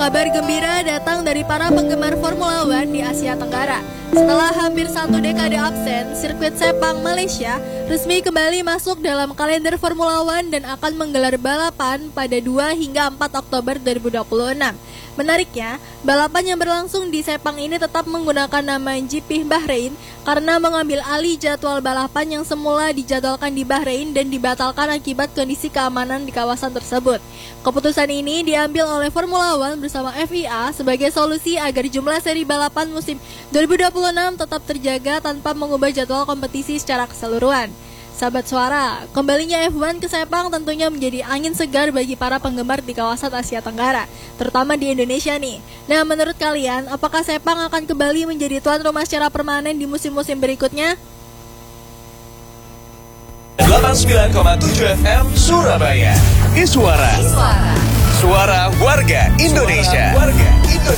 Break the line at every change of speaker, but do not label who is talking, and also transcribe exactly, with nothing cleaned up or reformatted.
Kabar gembira datang dari para penggemar Formula One di Asia Tenggara. Setelah hampir satu dekade absen, sirkuit Sepang Malaysia resmi kembali masuk dalam kalender Formula One dan akan menggelar balapan pada dua hingga empat Oktober dua ribu dua puluh enam. Menariknya, balapan yang berlangsung di Sepang ini tetap menggunakan nama G P Bahrain karena mengambil alih jadwal balapan yang semula dijadwalkan di Bahrain dan dibatalkan akibat kondisi keamanan di kawasan tersebut. Keputusan ini diambil oleh Formula One bersama F I A sebagai solusi agar jumlah seri balapan musim dua ribu dua puluh enam tetap terjaga tanpa mengubah jadwal kompetisi secara keseluruhan. Sahabat Suara, kembalinya F satu ke Sepang tentunya menjadi angin segar bagi para penggemar di kawasan Asia Tenggara, terutama di Indonesia nih. Nah, menurut kalian, apakah Sepang akan kembali menjadi tuan rumah secara permanen di musim-musim berikutnya?
delapan puluh sembilan koma tujuh F M Surabaya. Iswara. Suara warga Indonesia. Warga Indonesia.